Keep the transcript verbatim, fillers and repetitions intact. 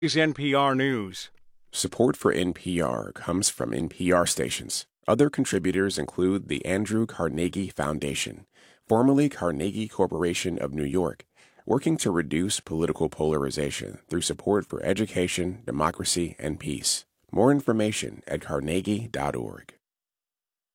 is N P R News. Support for N P R comes from N P R stations. Other contributors include the Andrew Carnegie Foundation, formerly Carnegie Corporation of New York, working to reduce political polarization through support for education, democracy, and peace. More information at carnegie dot org.